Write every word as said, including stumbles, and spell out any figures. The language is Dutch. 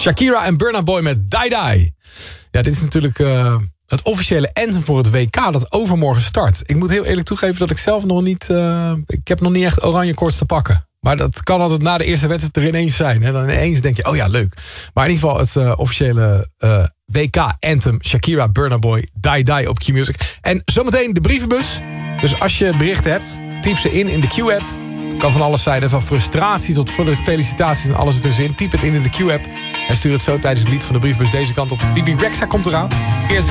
Shakira en Burna Boy met Die Die. Ja, dit is natuurlijk uh, het officiële anthem voor het W K dat overmorgen start. Ik moet heel eerlijk toegeven dat ik zelf nog niet... Uh, ik heb nog niet echt oranje koorts te pakken. Maar dat kan altijd na de eerste wedstrijd er ineens zijn. Hè? Dan ineens denk je, oh ja, leuk. Maar in ieder geval het uh, officiële uh, W K-anthem... Shakira, Burna Boy, Die Die op Q-Music. En zometeen de brievenbus. Dus als je berichten hebt, typ ze in in de Q-app. Het kan van alles zijn, van frustratie tot felicitaties en alles ertussenin. Typ het in in de Q-app en stuur het zo tijdens het lied van de brievenbus deze kant op. Bibi Rexha komt eraan. Eerst